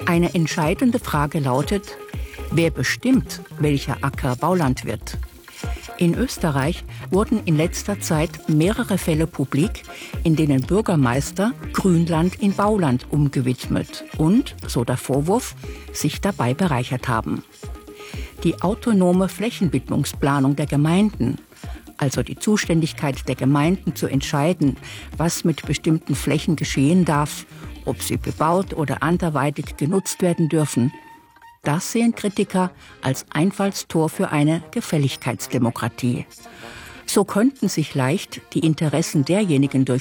Eine entscheidende Frage lautet: Wer bestimmt, welcher Acker Bauland wird? In Österreich wurden in letzter Zeit mehrere Fälle publik, in denen Bürgermeister Grünland in Bauland umgewidmet und, so der Vorwurf, sich dabei bereichert haben. Die autonome Flächenwidmungsplanung der Gemeinden, also die Zuständigkeit der Gemeinden zu entscheiden, was mit bestimmten Flächen geschehen darf, ob sie bebaut oder anderweitig genutzt werden dürfen, das sehen Kritiker als Einfallstor für eine Gefälligkeitsdemokratie. So könnten sich leicht die Interessen derjenigen